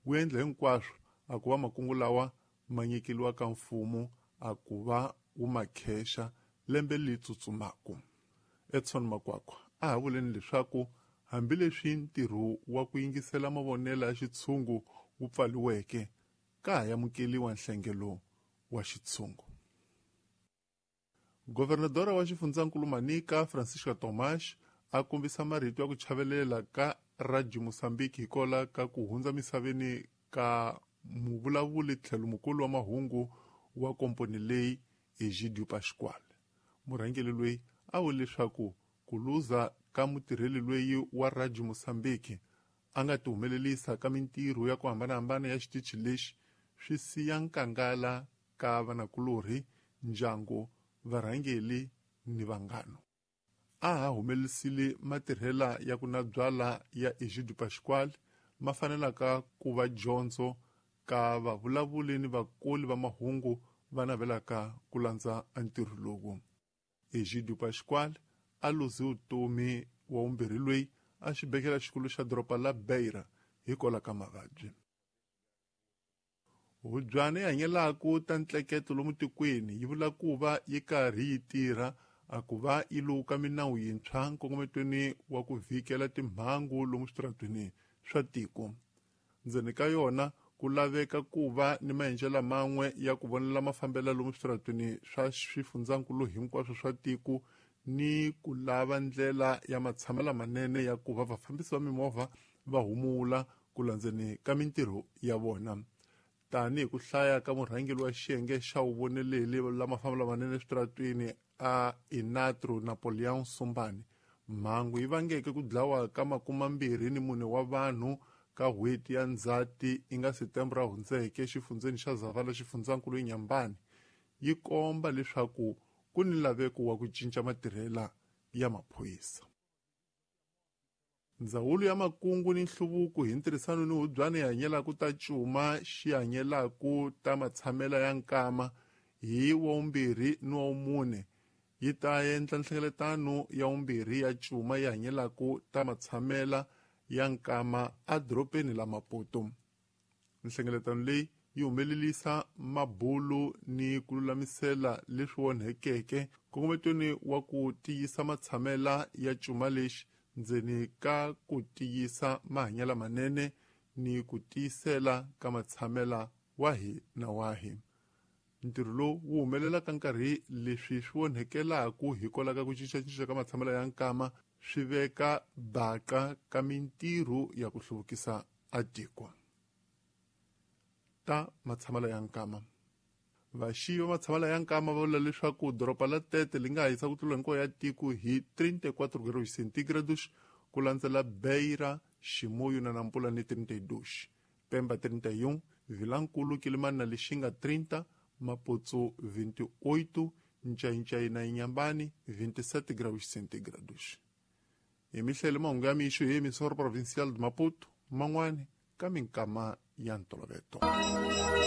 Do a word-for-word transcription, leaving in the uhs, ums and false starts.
wu endla hinkwaswo a ku va makungu lawa ma nyikeliwa ka mfumo a ku va wu makhexa lembe li tsutsumaku. Edson Makwakwa a ha vuleni leswaku hambileswi ntirho wa ku yingisela mavonelo ya xitshungu wu pfaliweke, ka ha yamukeliwa nhlengelo wa xitshungu. Gobernadora wa xifundzakulu Manica Francisca Tomas a kombisa marito ya ku chavelela ka Radio Mozambique hikola ka ku hundza misaveni ka muvulavuli tlhelo mukulu wa mahungu wa komponi leyi Egidio Pascual. Murhangeli loyi a vule leswaku ku luza ka mutirheli loyi wa Radio Mozambique a nga tihumelelisa ka mintirho ya ku hambanahambana ya xitichi lexi swi siya nkangala ka vanakulorhi, ndyangu, varhangeli ni vanghano. A ha humelelisile matirhela ya ku na byala ya Egidio Pascual ma fanelaka ku va dyondzo ka vavulavuli ni vakoli va mahungu va navelaka ku landza ntirho lowu. Egidio Pascual a luzi vutomi wa vumbirhi loyi a xibedhlele xikulu xa doroba la Beira hikola ka mavabyi. Hubyana yi hanyelaku ta ntleketo lomu tikweni yi vula ku va yi karhi yi tirha a ku va yi luka minawu yintshwa nkongometweni wa ku vhikela timhangu lomu switaratweni swa tiko. Ndzeni ka yona ku laveka ku va ni maendlelo man'we ya ku vonela mafambela lomu switaratweni swa swifundzakulu hinkwaswo swa tiko ni ku lava ndlela ya matshamelo manene ya ku va vafambisi va mimovha va humula ku landzeni ka mintirho ya vona. Tani hi ku hlaya ka murhangeli wa xiyenge xa uvoneleli la mafambelo manene switaratweni a Inatro Napoleon Sumbani, mhangu yi vangeke ku dlawa ka makumambirhi ni mune wa vanhu ka hweti ya Ndzati inga Setembro hundzeke xifundzeni xa Zavala xifundzakulu eNyambani yi komba leswaku ku ni laveko wa ku cinca matirhela ya maphoyisa. Ndzawulo ya makungu ni nhluvuko hi ntirhisano ni hubyana yi hanyelaku ta cuma xi hanyelaku ta matshamela ya nkama hi wa vumbirhi ni wa vumune yi ta endla nhlengeletano ya vumbirhi ya cuma yi hanyelaku ta matshamela ya nkama a doropeni la Maputo. Nhlengeletano leyi yi humelelisa mabulu ni ku lulamisela leswi onhekeke kongometweni wa ku tiyisa matshamela ya cuma lexi ndzeni ka ku tiyisa mahanyela manene ni ku tiyisela ka matshamela wahi na wahi. Ntirho lowu wu humelela ka nkarhi leswi swi onhekelaku hikola ka ku cincacinca ka matshamela ya nkama swi veka baqa ka mintirho ya ku hluvukisa atiko. Ta matshamela ya nkama. Vaxiyi va matshamela ya nkama va vula leswaku doroba la Tete li nga hisa ku tlula hinkwayo ya tiko hi thirty-four graus centigrados ku landzela Beira, Ximoyo na Nampula ni thirty-two, Pemba thirty-one, Vilankulu Kilimani na Lixinga thirty, Maputo twenty-eight, Nchaincai na Inhambane twenty-seven graus centigrados. Hi mihlele mahungu ya mixo hi emisoro provincial de Maputo man'wana ka minkama ya ntolovelo.